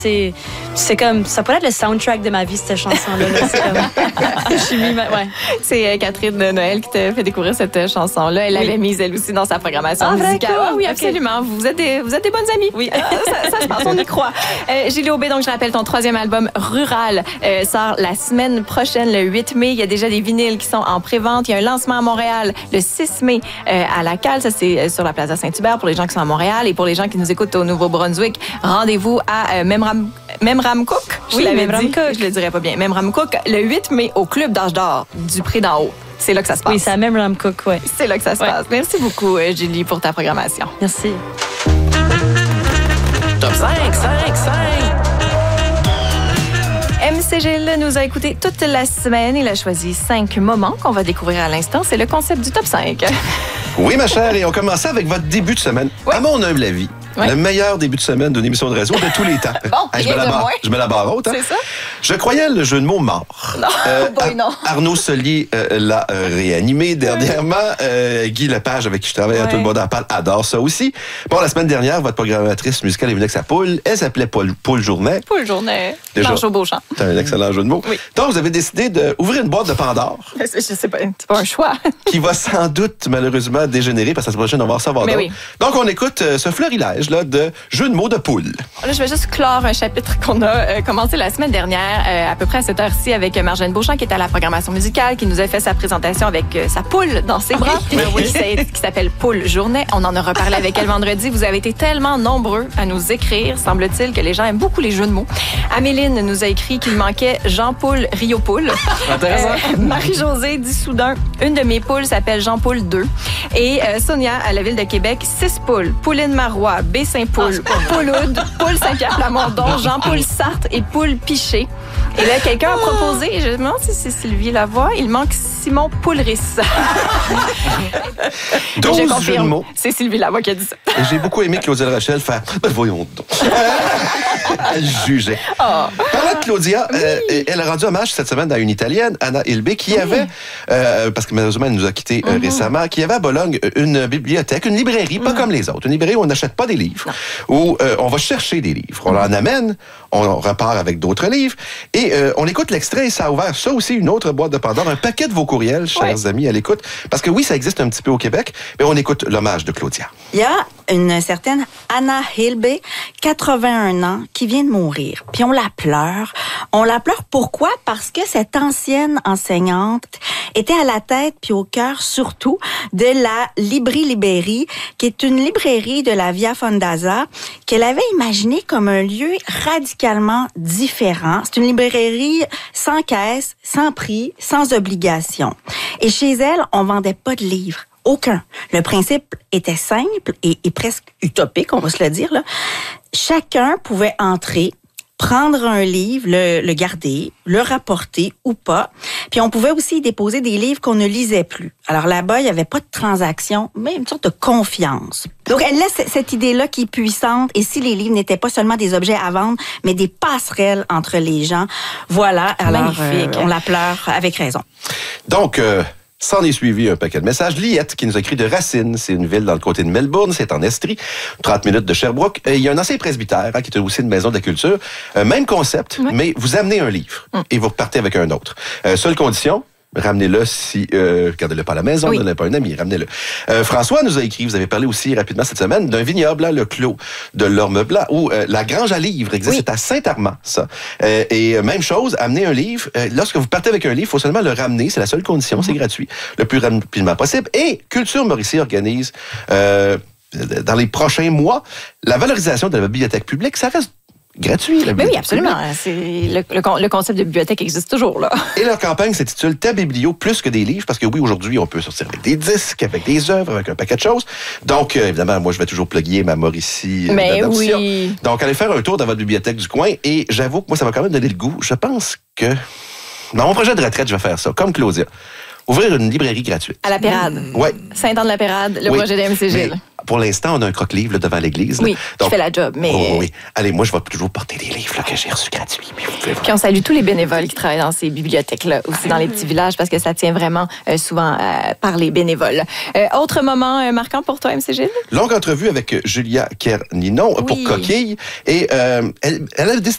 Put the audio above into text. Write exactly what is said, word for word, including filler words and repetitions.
C'est, c'est comme, ça pourrait être le soundtrack de ma vie, cette chanson-là. Là. C'est comme, je suis mis, ouais. C'est Catherine de Noël qui t'a fait découvrir cette chanson-là. Elle oui. l'avait mise, elle aussi, dans sa programmation ah, musicale. Cool. Ah, oui, absolument. Okay. Vous êtes des, vous êtes des bonnes amies. Oui. Euh, ça, ça se passe, on y croit. Euh, Gilles Aubé, donc je rappelle, ton troisième album, Rural, euh, sort la semaine prochaine, le huit mai. Il y a déjà des vinyles qui sont en pré-vente. Il y a un lancement à Montréal le six mai euh, à la Cale. Ça, c'est sur la Plaza Saint-Hubert pour les gens qui sont à Montréal. Et pour les gens qui nous écoutent au Nouveau-Brunswick, rendez-vous à euh, Memram... Memramcook, je oui, l'avais dit, je le dirais pas bien. Memramcook, le huit mai au Club d'Âge d'Or du Pré d'en haut. C'est là que ça se passe. Oui, c'est à Memramcook, oui. C'est là que ça se ouais. passe. Merci beaucoup, Julie, pour ta programmation. Merci. Top cinq, cinq, cinq. M C Gilles nous a écouté toute la semaine. Il a choisi cinq moments qu'on va découvrir à l'instant. C'est le concept du top cinq. Oui, ma chère, et on commence avec votre début de semaine. Oui. À mon humble avis, oui. le meilleur début de semaine d'une émission de réseau de tous les temps. Bon, hey, je, me la barre, je me la barre haute. Hein? C'est ça? Je croyais le jeu de mots mort. Non, euh, boy, non. Ar- Arnaud Solier euh, l'a euh, réanimé dernièrement. Euh, Guy Lepage, avec qui je travaille, ouais. à Tout le monde en parle, adore ça aussi. Bon, la semaine dernière, votre programmatrice musicale est venue avec sa poule. Elle s'appelait Poule, Poule Journet. Poule Journet. Marche au Beauchamp. C'est un excellent jeu de mots. Oui. Donc, vous avez décidé d'ouvrir une boîte de Pandore. Je sais pas, c'est pas un choix. Qui va sans doute, malheureusement, dégénérer parce que la semaine prochaine, on va en savoir d'autres. Oui. Donc, on écoute euh, ce fleurilège là, de jeux de mots de poule. Là, je vais juste clore un chapitre qu'on a euh, commencé la semaine dernière, euh, à peu près à cette heure-ci, avec Marjane Beauchamp, qui est à la programmation musicale, qui nous a fait sa présentation avec euh, sa poule dans ses bras, oui. Oui. qui s'appelle Poule Journet. On en a reparlé avec elle vendredi. Vous avez été tellement nombreux à nous écrire, semble-t-il, que les gens aiment beaucoup les jeux de mots. Améline nous a écrit qu'il manquait Jean-Paul Rio-Poule. Intéressant. Euh, Marie-Josée dit soudain, une de mes poules s'appelle Jean-Paul deux. Et euh, Sonia, à la ville de Québec, six poules. Pauline Marois, B. Saint-Paul, ah, Pauloude, Poule Saint-Pierre-Plamondon, Jean-Paul Sartre et Poule Piché. Et là, quelqu'un a proposé, je me demande si c'est Sylvie Lavoie, il manque Simon Poulris. douze jeux de mots. C'est Sylvie Lavoie qui a dit ça. Et j'ai beaucoup aimé Claudia Rachel faire « Ben voyons donc ». Elle jugeait. Oh. Parlant de Claudia, oui. euh, elle a rendu hommage cette semaine à une Italienne, Anna Ilbe, qui oui. avait, euh, parce que malheureusement elle nous a quittés euh, mm-hmm. récemment, qui avait à Bologne une bibliothèque, une librairie, pas mm. comme les autres, une librairie où on n'achète pas des livres, non. où euh, on va chercher des livres. On mm. en amène, on repart avec d'autres livres, et euh, on écoute l'extrait et ça a ouvert ça aussi, une autre boîte de Pandore, un paquet de vos courriels, chers oui. amis, à l'écoute. Parce que oui, ça existe un petit peu au Québec, mais on écoute l'hommage de Claudia. Il y a une certaine Anna Hilbe, quatre-vingt-un ans, qui vient de mourir. Puis on la pleure. On la pleure pourquoi? Parce que cette ancienne enseignante était à la tête puis au cœur surtout de la Libri Liberi, qui est une librairie de la Via Fondaza qu'elle avait imaginée comme un lieu radicalement différent. C'est une librairie sans caisse, sans prix, sans obligation. Et chez elle, on vendait pas de livres. Aucun. Le principe était simple et, et presque utopique, on va se le dire, là. Chacun pouvait entrer, prendre un livre, le, le garder, le rapporter ou pas. Puis on pouvait aussi y déposer des livres qu'on ne lisait plus. Alors là-bas, il n'y avait pas de transaction, mais une sorte de confiance. Donc elle laisse cette idée-là qui est puissante. Et si les livres n'étaient pas seulement des objets à vendre, mais des passerelles entre les gens, voilà. Alors magnifique. Euh, on la pleure avec raison. Donc... Euh... S'en est suivi un paquet de messages. Liette, qui nous a écrit de Racine. C'est une ville dans le comté de Melbourne. C'est en Estrie. trente minutes de Sherbrooke. Et il y a un ancien presbytère, hein, qui est aussi une maison de la culture. Euh, même concept, oui. mais vous amenez un livre mm. et vous repartez avec un autre. Euh, seule condition, ramenez-le si... Euh, gardez-le pas à la maison, oui. donnez pas à un ami, ramenez-le. Euh, François nous a écrit, vous avez parlé aussi rapidement cette semaine, d'un vignoble, là, le Clos de l'Orme Blanc, où euh, la grange à livres existe. Oui. C'est à Saint-Armand, ça. Euh, et euh, même chose, amenez un livre. Euh, lorsque vous partez avec un livre, il faut seulement le ramener. C'est la seule condition, mm-hmm. c'est gratuit. Le plus rapidement possible. Et Culture Mauricie organise, euh, dans les prochains mois, la valorisation de la bibliothèque publique. Ça reste gratuit. Mais oui, absolument. C'est le, le, le concept de bibliothèque existe toujours, là. Et leur campagne s'intitule Ta biblio plus que des livres, parce que oui, aujourd'hui, on peut sortir avec des disques, avec des œuvres, avec un paquet de choses. Donc, euh, évidemment, moi, je vais toujours plugger ma Mauricie euh, Mais d'adoption. Oui. Donc, allez faire un tour dans votre bibliothèque du coin. Et j'avoue que moi, ça m'a quand même donné le goût. Je pense que dans mon projet de retraite, je vais faire ça, comme Claudia. Ouvrir une librairie gratuite. À la Pérade. Oui. Saint-Anne-de-la-Pérade, le oui. projet de M C Gilles. Pour l'instant, on a un croque-livre là, devant l'église. Là. Oui, Donc, je fais la job, mais... Oh, oui, oui. Allez, moi, je vais toujours porter des livres là, que j'ai reçus gratuits. Puis, vous pouvez... Puis on salue tous les bénévoles qui travaillent dans ces bibliothèques-là, aussi dans les petits villages, parce que ça tient vraiment euh, souvent euh, par les bénévoles. Euh, autre moment euh, marquant pour toi, M C Gilles? Longue entrevue avec Julia Kerninon oui. pour Coquille. Et euh, elle, elle a décidé